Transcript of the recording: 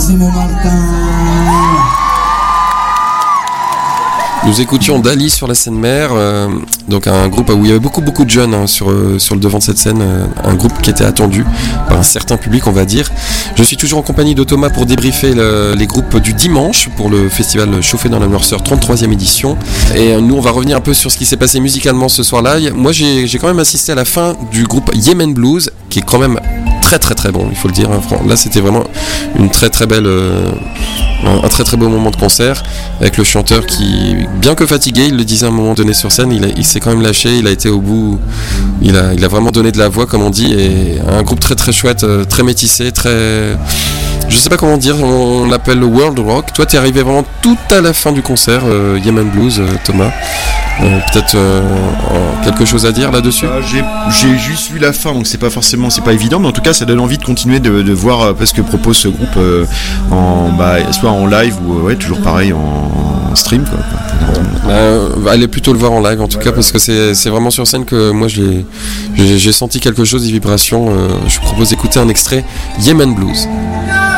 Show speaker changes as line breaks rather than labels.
Simon Martin.
Nous écoutions Dali sur la Seine-Mer, donc un groupe où il y avait beaucoup de jeunes sur le devant de cette scène, un groupe qui était attendu par un certain public, on va dire. Je suis toujours en compagnie de Thomas pour débriefer les groupes du dimanche pour le festival Chauffer dans la Noirceur 33e édition. Et nous, on va revenir un peu sur ce qui s'est passé musicalement ce soir-là. Moi, j'ai quand même assisté à la fin du groupe Yemen Blues, qui est quand même très bon, il faut le dire. Là, c'était vraiment une très belle... un très beau moment de concert avec le chanteur qui, bien que fatigué, il le disait à un moment donné sur scène, il s'est quand même lâché, il a été au bout, il a vraiment donné de la voix comme on dit, et un groupe très chouette, très métissé, je sais pas comment dire, on l'appelle le World Rock. Toi, t'es arrivé vraiment tout à la fin du concert, Yemen Blues, Thomas. Peut-être quelque chose à dire là-dessus.
J'ai juste vu la fin, donc c'est pas évident, mais en tout cas ça donne envie de continuer de voir ce que propose ce groupe soit en live ou toujours pareil en stream quoi.
Allez plutôt le voir en live en tout cas, parce que c'est vraiment sur scène que moi j'ai senti quelque chose, des vibrations. Je vous propose d'écouter un extrait Yemen Blues.